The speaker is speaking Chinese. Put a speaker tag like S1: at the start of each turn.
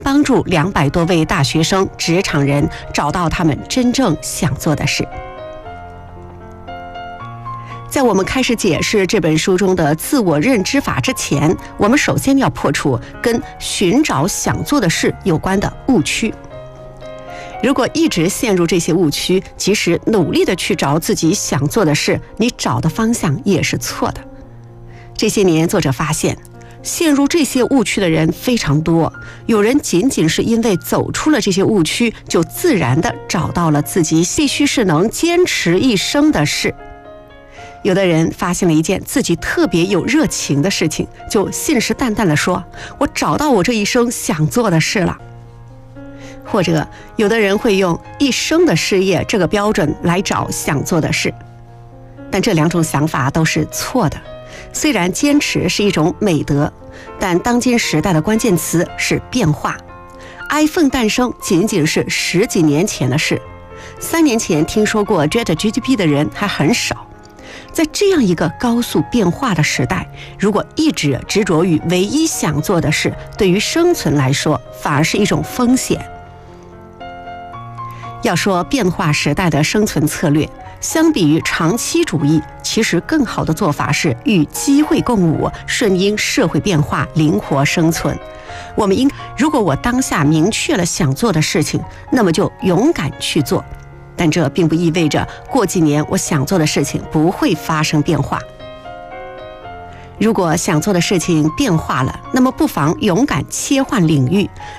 S1: 帮助200多位大学生、职场人找到他们真正想做的事。在我们开始解释这本书中的自我认知法之前，我们首先要破除跟寻找想做的事有关的误区。如果一直陷入这些误区，即使努力地去找自己想做的事，你找的方向也是错的。这些年，作者发现陷入这些误区的人非常多，有人仅仅是因为走出了这些误区，就自然地找到了自己必须是能坚持一生的事。有的人发现了一件自己特别有热情的事情，就信誓旦旦地说：“我找到我这一生想做的事了。”或者有的人会用一生的事业这个标准来找想做的事，但这2种想法都是错的。虽然坚持是一种美德，但当今时代的关键词是变化。iPhone 诞生仅仅是10几年前的事，3年前听说过 ChatGPT 的人还很少。在这样一个高速变化的时代，如果一直执着于唯一想做的事，对于生存来说反而是一种风险。要说变化时代的生存策略，相比于长期主义，其实更好的做法是与机会共舞，顺应社会变化，灵活生存。如果我当下明确了想做的事情，那么就勇敢去做。但这并不意味着过几年我想做的事情不会发生变化。如果想做的事情变化了，那么不妨勇敢切换领域，